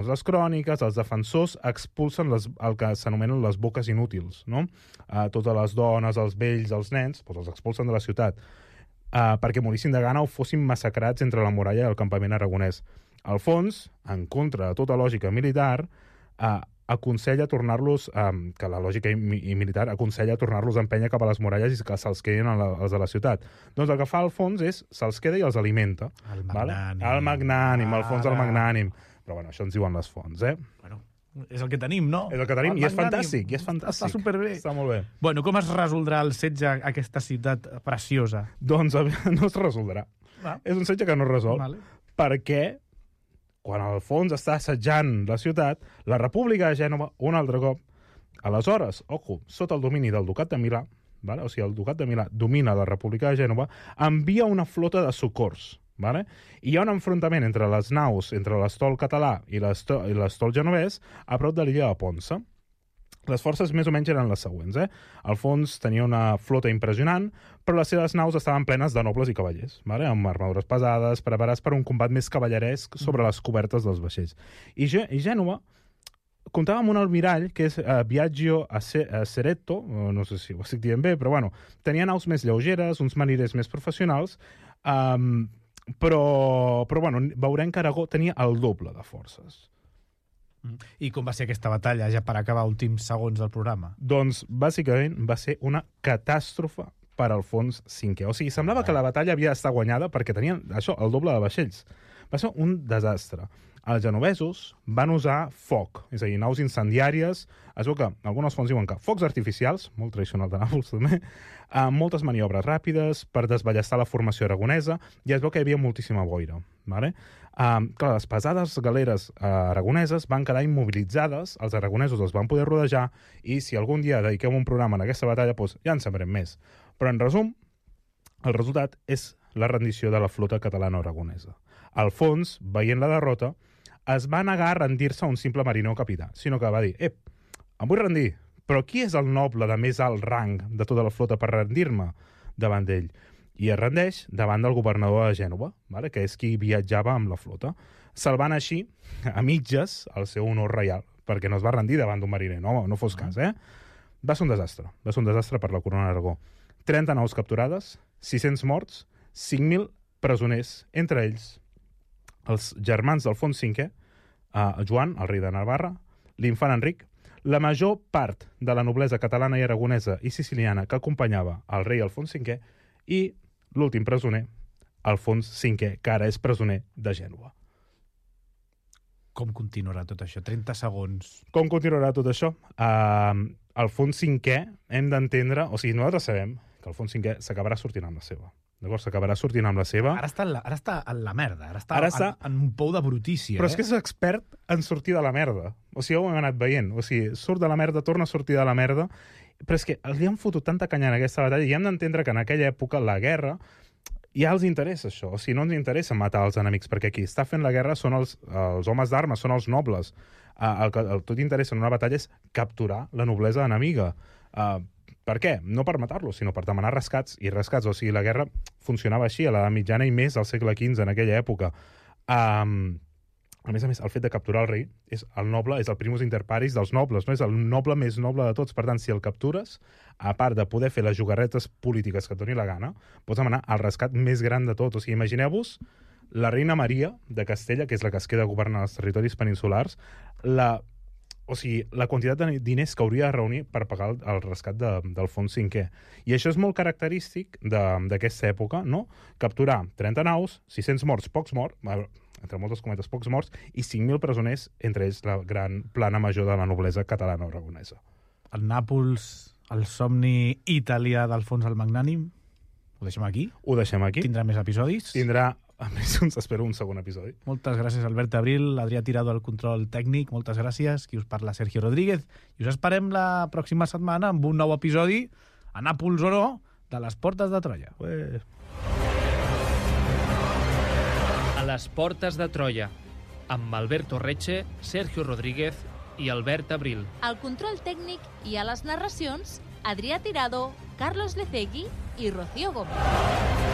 les cròniques, els defensors expulsen el que s'anomenen les boques inútils, no? Totes les dones, els vells, els nens, doncs els expulsen de la ciutat perquè morissin de gana o fossin massacrats entre la muralla i el campament aragonès. Alfons, en contra de tota lògica militar, aconsella tornar-los, que la lògica militar aconsella tornar-los a empènyer cap a les muralles i que se'ls quedin els de la ciutat. Doncs el que fa Alfons és, se'ls queda i els alimenta. El magnànim. El magnànim, Alfons el magnànim. Però bueno, això ens diuen les fonts, Bueno, és el que tenim, no? És el que tenim, i és fantàstic, Està superbé. Està molt bé. Bueno, com es resoldrà el setge a aquesta ciutat preciosa? Doncs no es resoldrà. És un setge que no es resol, perquè quan Alfons està assetjant la ciutat, la República de Gènova, un altre cop, aleshores, sota el domini del Ducat de Milà, o sigui, el Ducat de Milà domina la República de Gènova, envia una flota de socors. I hi ha un enfrontament entre les naus, entre l'estol català i l'estol genovès, a prop de l'illa de Ponça. Les forces més o menys eren les següents. Alfons tenia una flota impressionant, però les seves naus estaven plenes de nobles i cavallers, amb armadures pesades, preparats per un combat més cavalleresc sobre les cobertes dels vaixells. I Gènova comptava amb un almirall, que és Biagio Ceretto, no sé si ho estic dient bé, però bueno, tenia naus més lleugeres, uns mariners més professionals, però bueno, veurem que Aragó tenia el doble de forces. I com va ser aquesta batalla, ja per acabar últims segons del programa? Doncs, bàsicament, va ser una catàstrofe per Alfons V. O sigui, semblava que la batalla havia d'estar guanyada perquè tenien, això, el doble de vaixells. Va ser un desastre. Els genovesos van usar foc, és a dir, naus incendiàries. Es veu que algunes fonts diuen que focs artificials, molt tradicional de Nàpols també, moltes maniobres ràpides per desballestar la formació aragonesa, i es veu que hi havia moltíssima boira. Clar, les pesades galeres aragoneses van quedar immobilitzades, els aragonesos els van poder rodejar, i si algun dia dediquem un programa en aquesta batalla, doncs ja en sabrem més. Però en resum, el resultat és la rendició de la flota catalana-aragonesa. Alfons, veient la derrota, es va negar a rendir-se a un simple mariner o capità, sinó que va dir, em vull rendir, però qui és el noble de més alt rang de tota la flota per rendir-me davant d'ell? I es rendeix davant del governador de Gènova, que és qui viatjava amb la flota, salvant així, a mitges, el seu honor reial, perquè no es va rendir davant d'un mariner, no fos cas, Va ser un desastre per la corona d'Aragó. 30 naus capturades, 600 morts, 5.000 presoners, entre ells els germans d'Alfons V, Joan, el rei de Navarra, l'infant Enric, la major part de la noblesa catalana i aragonesa i siciliana que acompanyava el rei Alfons V i l'últim presoner, Alfons V, que ara és presoner de Gènova. Com continuarà tot això? 30 segons. Com continuarà tot això? Alfons V hem d'entendre, o sigui, nosaltres sabem que Alfons V s'acabarà sortint amb la seva. Llavors s'acabarà sortint amb la seva. Ara està en la merda, ara està en un pou de brutícia. Però és que és expert en sortir de la merda. O sigui, ho hem anat veient. O sigui, surt de la merda, torna a sortir de la merda, però és que li han fotut tanta canya en aquesta batalla i hem d'entendre que en aquella època la guerra ja els interessa això. O sigui, no ens interessa matar els enemics, perquè qui està fent la guerra són els homes d'armes, són els nobles. El que tot interessa en una batalla és capturar la noblesa enemiga. Per què? No per matar-los, sinó per demanar rescats. I rescats, o sigui, la guerra funcionava així a l'edat mitjana i més al segle XV, en aquella època. A més, el fet de capturar el rei és el noble, és el primus inter pares dels nobles, no? És el noble més noble de tots. Per tant, si el captures, a part de poder fer les jugarretes polítiques que et doni la gana, pots demanar el rescat més gran de tot. O sigui, imagineu-vos la reina Maria de Castella, que és la que es queda a governar els territoris peninsulars, la quantitat de diners que hauria de reunir per pagar el rescat d'Alfons V. I això és molt característic d'aquesta època, no? Capturar 30 naus, 600 morts, pocs morts, entre moltes cometes, pocs morts, i 5.000 presoners, entre ells la gran plana major de la noblesa catalana-aragonesa. El Nàpols, el somni italià d'Alfons el Magnànim, ho deixem aquí? Ho deixem aquí. Tindrà més episodis? Tindrà, a més, espero un segon episodi. Moltes gràcies, Albert Abril, Adrià Tirado al control tècnic, moltes gràcies. Qui us parla, Sergio Rodríguez. I us esperem la pròxima setmana amb un nou episodi, a Nàpols o no, de les Portes de Troia. A les Portes de Troia, amb Alberto Reche, Sergio Rodríguez i Albert Abril. Al control tècnic i a les narracions, Adrià Tirado, Carlos Lecegui i Rocío Gómez.